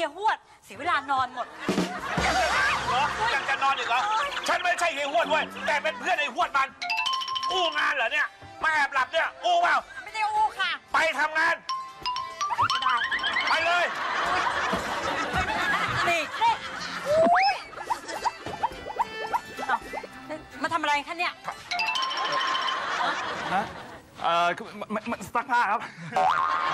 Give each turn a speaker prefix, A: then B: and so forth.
A: ฮียหวดเสียเวลานอนหมด
B: เหรอยังจะนอนอีกเหรอฉันไม่ใช่เฮียหวดเว้ยแต่เป็นเพื่อนไอ้หวดมันอู้งานเหรอเนี่ยมาแอบหลับเนี่ยอู้เปล่า
A: ไม่ได้อู้ค่ะ
B: ไปทำงาน
A: ไม่ได้
B: ไปเลย
A: นี่มาทำอะไรคะเนี่ย
C: ฮะซักผ้าครับ